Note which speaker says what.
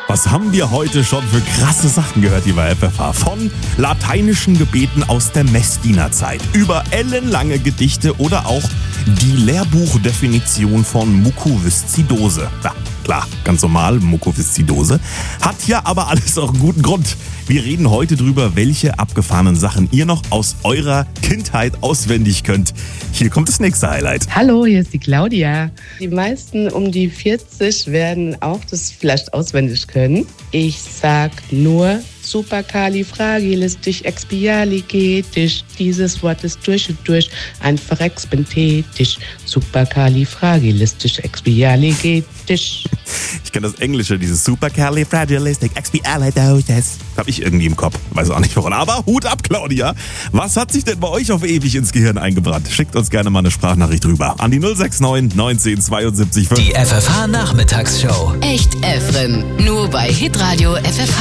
Speaker 1: Was haben wir heute schon für krasse Sachen gehört hier bei FFH? Von lateinischen Gebeten aus der Messdienerzeit über ellenlange Gedichte oder auch die Lehrbuchdefinition von Mukoviszidose. Ja, klar, ganz normal, Mukoviszidose. Hat ja aber alles auch einen guten Grund. Wir reden heute drüber, welche abgefahrenen Sachen ihr noch aus eurer Kindheit auswendig könnt. Hier kommt das nächste Highlight.
Speaker 2: Hallo, hier ist die Claudia. Die meisten um die 40 werden auch das vielleicht auswendig können. Ich sag nur Supercalifragilisticexpialigetisch. Dieses Wort ist durch und durch einfach expenthetisch. Supercalifragilisticexpialigetisch.
Speaker 1: Ich kenne das Englische, dieses Supercalifragilisticexpialidocious. Habe ich irgendwie im Kopf. Weiß auch nicht warum. Aber Hut ab, Claudia. Was hat sich denn bei euch auf ewig ins Gehirn eingebrannt? Schickt uns gerne mal eine Sprachnachricht rüber. An die 069 19 72 5.
Speaker 3: Die FFH Nachmittagsshow.
Speaker 4: Echt Efren. Nur bei Hitradio FFH.